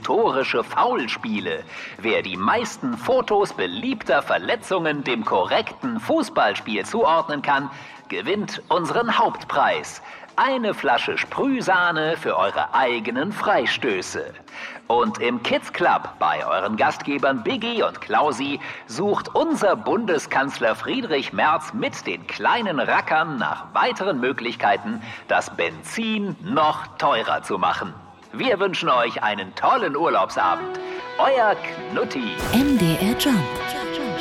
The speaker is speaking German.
historische Foulspiele. Wer die meisten Fotos beliebter Verletzungen dem korrekten Fußballspiel zuordnen kann, gewinnt unseren Hauptpreis. Eine Flasche Sprühsahne für eure eigenen Freistöße. Und im Kids Club bei euren Gastgebern Biggie und Klausi sucht unser Bundeskanzler Friedrich Merz mit den kleinen Rackern nach weiteren Möglichkeiten, das Benzin noch teurer zu machen. Wir wünschen euch einen tollen Urlaubsabend. Euer Knutti. MDR Jump.